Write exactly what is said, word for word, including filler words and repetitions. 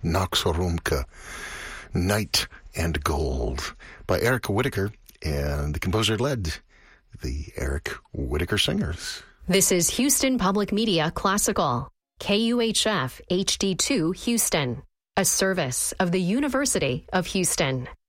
Nox Horumka, Night and Gold by Erica Whitacre, and the composer led the Eric Whitacre Singers. This is Houston Public Media Classical, K U H F H D two Houston, a service of the University of Houston.